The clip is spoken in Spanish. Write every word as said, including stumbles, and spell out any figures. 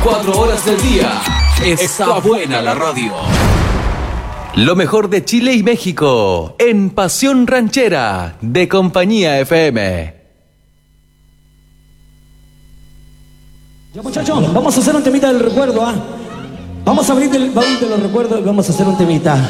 Cuatro horas del día. Está buena la radio. Lo mejor de Chile y México en Pasión Ranchera de Compañía F M. Ya, muchachos, vamos a hacer un temita del recuerdo, ¿ah? Vamos a abrir el baúl de los recuerdos y vamos a hacer un temita.